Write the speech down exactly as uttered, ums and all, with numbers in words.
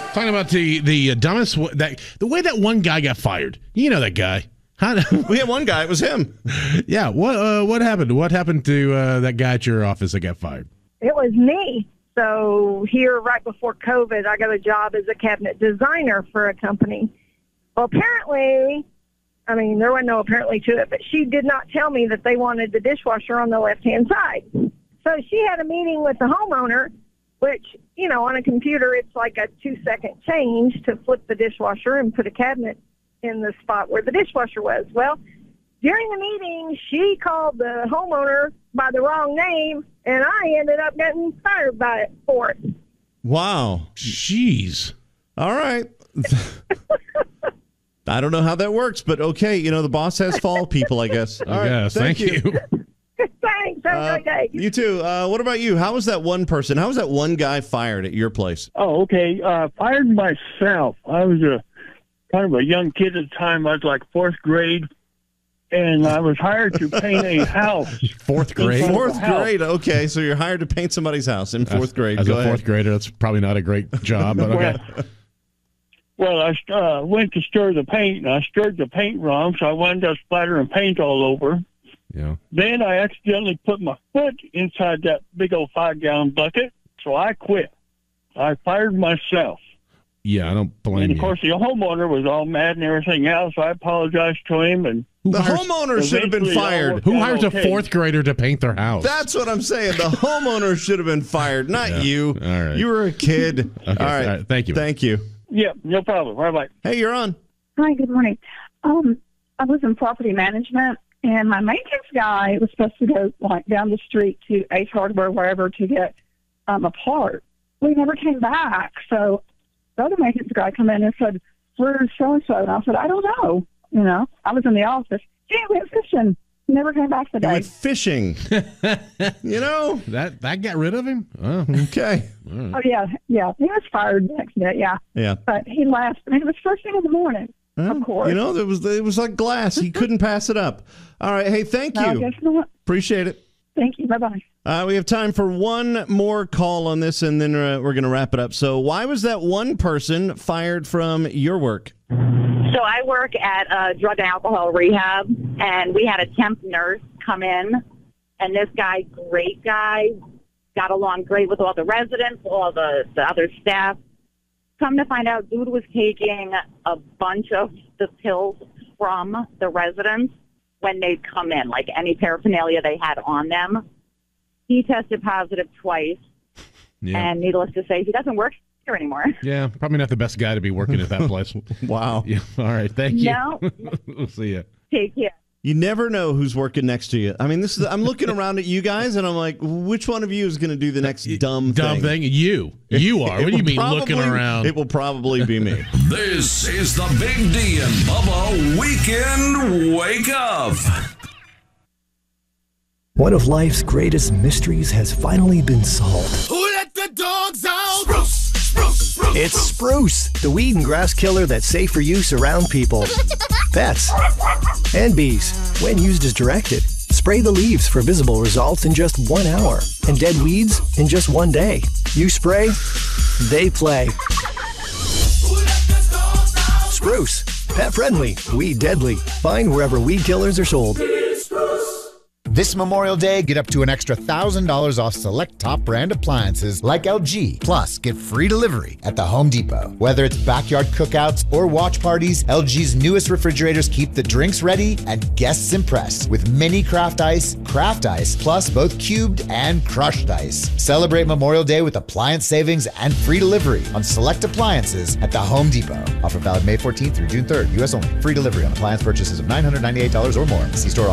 Talking about the the dumbest that the way that one guy got fired. You know that guy. How we had one guy. It was him. Yeah. What uh, what happened? What happened to uh, that guy at your office that got fired? It was me. So here, right before COVID, I got a job as a cabinet designer for a company. Well, apparently, I mean, there wasn't no apparently to it, but she did not tell me that they wanted the dishwasher on the left-hand side. So she had a meeting with the homeowner, which, you know, on a computer, it's like a two-second change to flip the dishwasher and put a cabinet in the spot where the dishwasher was. Well, during the meeting, she called the homeowner by the wrong name, and I ended up getting fired by it for it. Wow. Jeez. All right. I don't know how that works, but okay. You know, the boss has fall people, I guess. All I right. guess. Thank, Thank you. you. Thanks. Have a great day. You too. Uh, what about you? How was that one person? How was that one guy fired at your place? Oh, okay. Uh, fired myself. I was a kind of a young kid at the time. I was like fourth grade, and I was hired to paint a house. Fourth grade? Fourth grade. Okay, so you're hired to paint somebody's house in fourth as, grade. As Go a ahead. fourth grader, that's probably not a great job, but okay. Well, well I uh, went to stir the paint, and I stirred the paint wrong, so I wound up splattering paint all over. Yeah. Then I accidentally put my foot inside that big old five-gallon bucket, so I quit. I fired myself. Yeah, I don't blame and, of you. course, the homeowner was all mad and everything else. I apologized to him. And the homeowner should have been fired. Who hires okay. a fourth grader to paint their house? That's what I'm saying. The homeowner should have been fired, not yeah. you. All right. You were a kid. Okay. All, right. All right. Thank you. Thank you. Yeah, no problem. Bye-bye. Hey, you're on. Hi, good morning. Um, I was in property management, and my maintenance guy was supposed to go like down the street to Ace Hardware, wherever, to get um, a part. We never came back, so the other maintenance guy come in and said, "Where's so-and-so?" And I said, "I don't know." You know, I was in the office. Gee, we went fishing. Never came back the You day. went fishing. You know? That that got rid of him? Oh, okay. Right. Oh, yeah, yeah. He was fired the next day, yeah. Yeah. But he left. I mean, it was first thing in the morning, Well, of course. You know, it was, it was like glass. He couldn't pass it up. All right. Hey, thank No, I you. guess not. Appreciate it. Thank you. Bye-bye. Uh, we have time for one more call on this, and then uh, we're going to wrap it up. So why was that one person fired from your work? So I work at a drug and alcohol rehab, and we had a temp nurse come in, and this guy, great guy, got along great with all the residents, all the, the other staff. Come to find out, dude was taking a bunch of the pills from the residents when they'd come in, like any paraphernalia they had on them. He tested positive twice, Yeah. and needless to say, he doesn't work here anymore. Yeah, probably not the best guy to be working at that place. Wow. Yeah. All right. Thank you. No. We'll see you. Take care. You never know who's working next to you. I mean, this is. I'm looking around at you guys, and I'm like, which one of you is going to do the next dumb thing? Dumb thing? You. You are. It What do you will mean probably- looking around? It will probably be me. This is the Big D and Bubba Weekend Wake Up. One of life's greatest mysteries has finally been solved. Who let the dogs out? Spruce, spruce, spruce. It's Spruce, the weed and grass killer that's safe for use around people, pets, and bees. When used as directed, spray the leaves for visible results in just one hour, and dead weeds in just one day. You spray, they play. Who let the dogs out? Spruce, pet friendly, weed deadly. Find wherever weed killers are sold. This Memorial Day, get up to an extra one thousand dollars off select top brand appliances like L G. Plus, get free delivery at the Home Depot. Whether it's backyard cookouts or watch parties, L G's newest refrigerators keep the drinks ready and guests impressed with mini craft ice, craft ice, plus both cubed and crushed ice. Celebrate Memorial Day with appliance savings and free delivery on select appliances at the Home Depot. Offer valid May fourteenth through June third. U S only. Free delivery on appliance purchases of nine hundred ninety-eight dollars or more. See store